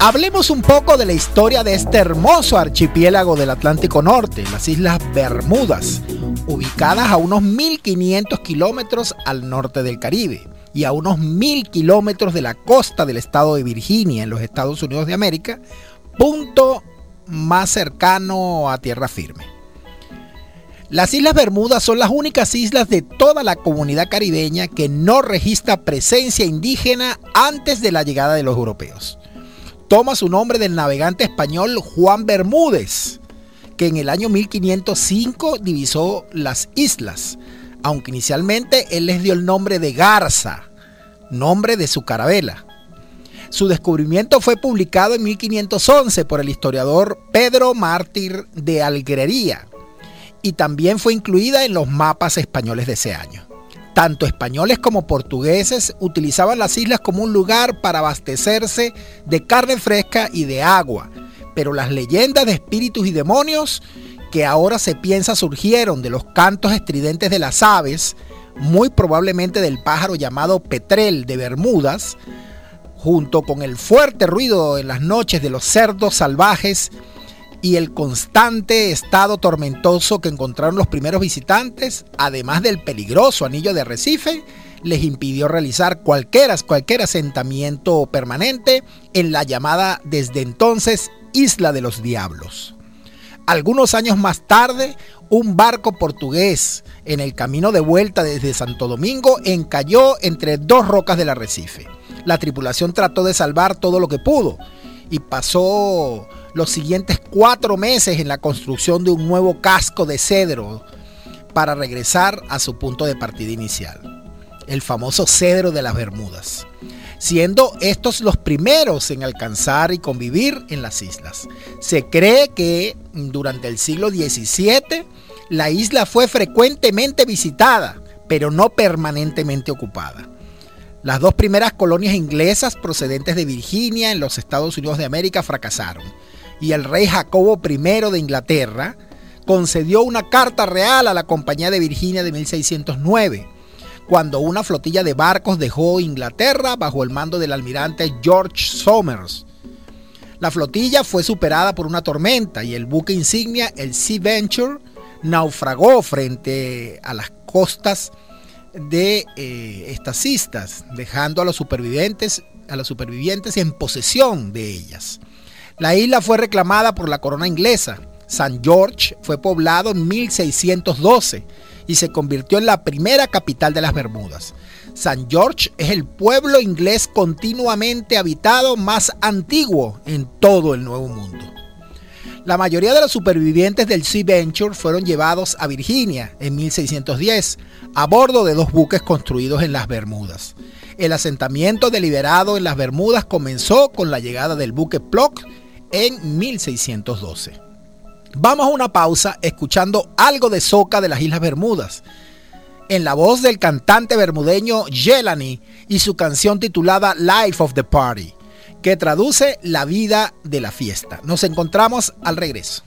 Hablemos un poco de la historia de este hermoso archipiélago del Atlántico Norte, las Islas Bermudas, ubicadas a unos 1.500 kilómetros al norte del Caribe y a unos 1.000 kilómetros de la costa del estado de Virginia, en los Estados Unidos de América, punto más cercano a tierra firme. Las Islas Bermudas son las únicas islas de toda la comunidad caribeña que no registra presencia indígena antes de la llegada de los europeos. Toma su nombre del navegante español Juan Bermúdez, que en el año 1505 divisó las islas, aunque inicialmente él les dio el nombre de Garza, nombre de su carabela. Su descubrimiento fue publicado en 1511 por el historiador Pedro Mártir de Alguería y también fue incluida en los mapas españoles de ese año. Tanto españoles como portugueses utilizaban las islas como un lugar para abastecerse de carne fresca y de agua, pero las leyendas de espíritus y demonios que ahora se piensa surgieron de los cantos estridentes de las aves, muy probablemente del pájaro llamado petrel de Bermudas, junto con el fuerte ruido en las noches de los cerdos salvajes y el constante estado tormentoso que encontraron los primeros visitantes, además del peligroso anillo de arrecife, les impidió realizar cualquier asentamiento permanente en la llamada desde entonces Isla de los Diablos. Algunos años más tarde, un barco portugués en el camino de vuelta desde Santo Domingo encalló entre dos rocas del arrecife. La tripulación trató de salvar todo lo que pudo y pasó los siguientes 4 meses en la construcción de un nuevo casco de cedro para regresar a su punto de partida inicial, el famoso cedro de las Bermudas, siendo estos los primeros en alcanzar y convivir en las islas. Se cree que durante el siglo XVII la isla fue frecuentemente visitada, pero no permanentemente ocupada. Las 2 primeras colonias inglesas procedentes de Virginia en los Estados Unidos de América fracasaron y el rey Jacobo I de Inglaterra concedió una carta real a la Compañía de Virginia de 1609, cuando una flotilla de barcos dejó Inglaterra bajo el mando del almirante George Somers. La flotilla fue superada por una tormenta y el buque insignia, el Sea Venture, naufragó frente a las costas de estas islas, dejando a los supervivientes en posesión de ellas. La isla fue reclamada por la corona inglesa. San George fue poblado en 1612 y se convirtió en la primera capital de las Bermudas. San George es el pueblo inglés continuamente habitado más antiguo en todo el Nuevo Mundo. La mayoría de los supervivientes del Sea Venture fueron llevados a Virginia en 1610 a bordo de 2 buques construidos en las Bermudas. El asentamiento deliberado en las Bermudas comenzó con la llegada del buque Plok en 1612. Vamos a una pausa escuchando algo de soca de las Islas Bermudas, en la voz del cantante bermudeño Jelani y su canción titulada Life of the Party, que traduce la vida de la fiesta. Nos encontramos al regreso.